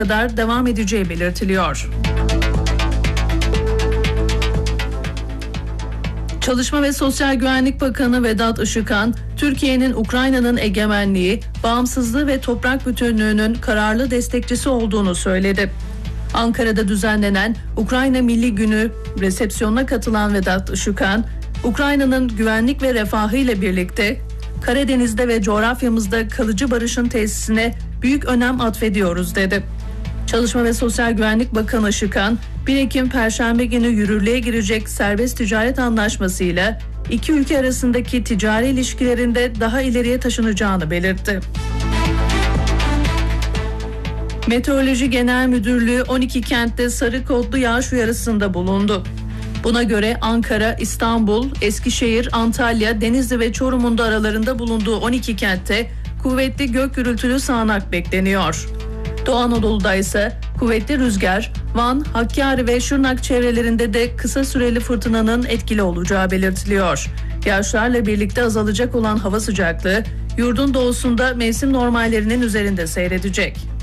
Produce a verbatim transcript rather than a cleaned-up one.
kadar devam edeceği belirtiliyor. Çalışma ve Sosyal Güvenlik Bakanı Vedat Işıkhan, Türkiye'nin Ukrayna'nın egemenliği, bağımsızlığı ve toprak bütünlüğünün kararlı destekçisi olduğunu söyledi. Ankara'da düzenlenen Ukrayna Milli Günü resepsiyonuna katılan Vedat Işıkhan, Ukrayna'nın güvenlik ve refahı ile birlikte Karadeniz'de ve coğrafyamızda kalıcı barışın tesisine büyük önem atfediyoruz dedi. Çalışma ve Sosyal Güvenlik Bakanı Işıkhan, bir Ekim Perşembe günü yürürlüğe girecek serbest ticaret anlaşmasıyla iki ülke arasındaki ticari ilişkilerinde daha ileriye taşınacağını belirtti. Meteoroloji Genel Müdürlüğü on iki kentte sarı kodlu yağış uyarısında bulundu. Buna göre Ankara, İstanbul, Eskişehir, Antalya, Denizli ve Çorum'un da aralarında bulunduğu on iki kentte kuvvetli gök gürültülü sağanak bekleniyor. Doğu Anadolu'da ise kuvvetli rüzgar, Van, Hakkari ve Şırnak çevrelerinde de kısa süreli fırtınanın etkili olacağı belirtiliyor. Yağışlarla birlikte azalacak olan hava sıcaklığı yurdun doğusunda mevsim normallerinin üzerinde seyredecek.